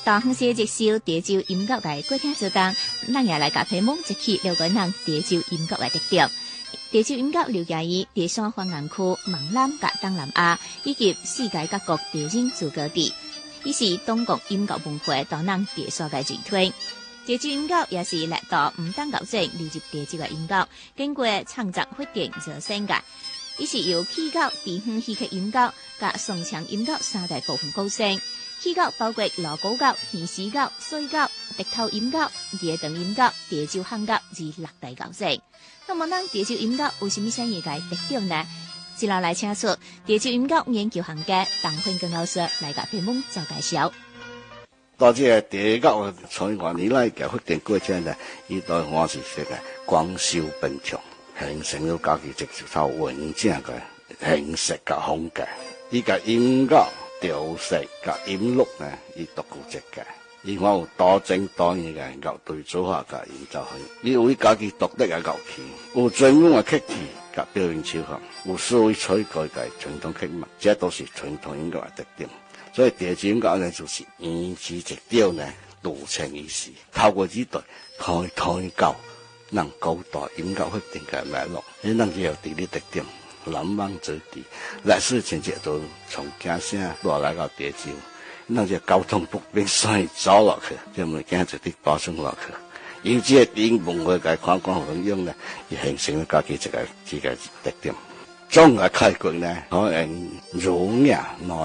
大乡市接受潮州音乐界歌厅相当，咱也来甲批蒙一起了解咱潮州音乐的特点。潮州音乐流行于第三番岸区、闽南甲东南亚以及世界各国地人诸各地，伊是中国音乐文化大人第三个集团。潮州音乐也是历代唔当搞正流入潮州的音乐，经过创作发展做生涯。伊是由曲乐、地方戏曲音乐、甲双腔音乐三大部分构成。曲乐包括锣鼓乐、戏诗乐、水乐、笛头音乐、夜灯音乐、潮州汉乐及六大构成。那么，咱潮州音乐有什么产业界特点呢？接下来请出潮州音乐研究行家邓焕根老师来甲评论做介绍。 到这个第一个从外年来嘅发展过程呢，伊对我是说个广修奔强，形成了家己一套完整嘅形式甲风格。伊个音乐调式甲音律呢，伊独具一格。伊我有多种多样嘅乐队组合甲演奏去，伊有伊家己独特嘅乐器，有专门嘅曲器甲表演手法，有所谓取改嘅传统曲目，这都是传统音乐嘅特点。所以潮州音乐呢，就是言之一调呢，独成一时。透过这对推教，让古代音乐发展嘅脉络，迄咱就有地理特点，南往之地，历史情节都从景声落来到潮州，咱就交通不便，所以走落去，就物件就得保存落去。因这个电文化嘅观光运用呢，也形成了家己一个特点。总嘅概括呢，可能儒雅